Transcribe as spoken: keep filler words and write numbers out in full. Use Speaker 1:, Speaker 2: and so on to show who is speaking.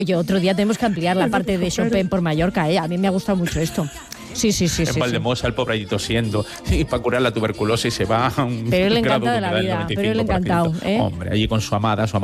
Speaker 1: Oye, otro día tenemos que ampliar la parte de Chopin por Mallorca, ¿eh? A mí me ha gustado mucho esto. Sí, sí, sí.
Speaker 2: En
Speaker 1: sí,
Speaker 2: Valdemosa, sí. El pobre allí tosiendo, sí, para curar la tuberculosis se va a un
Speaker 1: pero él
Speaker 2: grado
Speaker 1: encantado de la vida, pero él encantado, ¿eh?
Speaker 2: Hombre, allí con su amada, su amada